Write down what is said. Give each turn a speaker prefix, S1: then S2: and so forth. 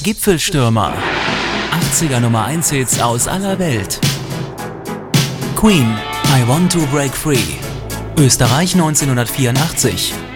S1: Gipfelstürmer. 80er Nummer 1 Hits aus aller Welt. Queen, I Want to Break Free. Österreich 1984.